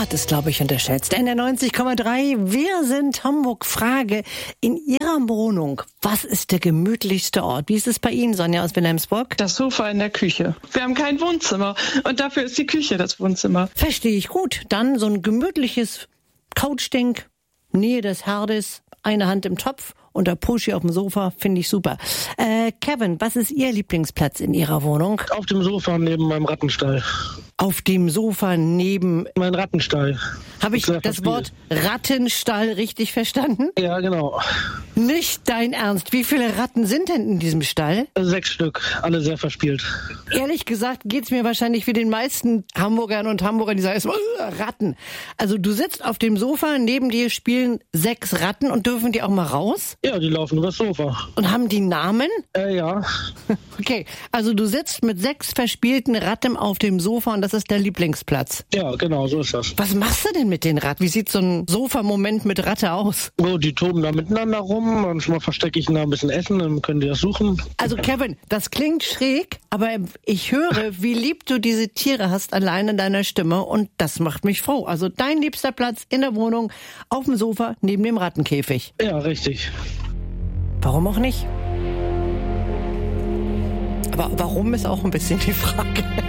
Rat ist, glaube ich, unterschätzt. NDR 90,3. Wir sind Hamburg. Frage. In Ihrer Wohnung, was ist der gemütlichste Ort? Wie ist es bei Ihnen, Sonja aus Wilhelmsburg? Das Sofa in der Küche. Wir haben kein Wohnzimmer und dafür ist die Küche das Wohnzimmer. Verstehe ich gut. Dann so ein gemütliches Couchding, Nähe des Herdes, eine Hand im Topf und der Puschi auf dem Sofa, finde ich super. Kevin, was ist Ihr Lieblingsplatz in Ihrer Wohnung? Auf dem Sofa neben meinem Rattenstall. Auf dem Sofa neben... Mein Rattenstall. Habe ich das Wort Rattenstall richtig verstanden? Ja, genau. Nicht dein Ernst. Wie viele Ratten sind denn in diesem Stall? 6 Stück, alle sehr verspielt. Ehrlich gesagt geht's mir wahrscheinlich wie den meisten Hamburgern und Hamburgern, die sagen erstmal Ratten. Also du sitzt auf dem Sofa, neben dir spielen 6 Ratten und dürfen die auch mal raus? Ja, die laufen übers Sofa. Und haben die Namen? Ja. Okay, also du sitzt mit 6 verspielten Ratten auf dem Sofa und das ist der Lieblingsplatz. Ja, genau, so ist das. Was machst du denn mit den Ratten? Wie sieht so ein Sofa-Moment mit Ratte aus? Oh, die toben da miteinander rum. Manchmal verstecke ich ihnen da ein bisschen Essen, dann können die das suchen. Also Kevin, das klingt schräg, aber ich höre, wie lieb du diese Tiere hast allein in deiner Stimme und das macht mich froh. Also dein liebster Platz in der Wohnung, auf dem Sofa, neben dem Rattenkäfig. Ja, richtig. Warum auch nicht? Aber warum ist auch ein bisschen die Frage.